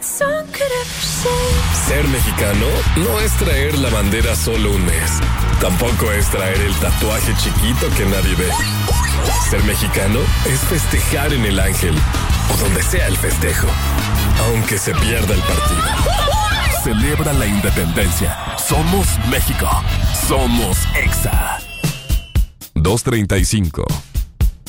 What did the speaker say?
Ser mexicano no es traer la bandera solo un mes. Tampoco es traer el tatuaje chiquito que nadie ve. Ser mexicano es festejar en el Ángel o donde sea el festejo, aunque se pierda el partido. Celebra la independencia. Somos México. Somos EXA. 2:35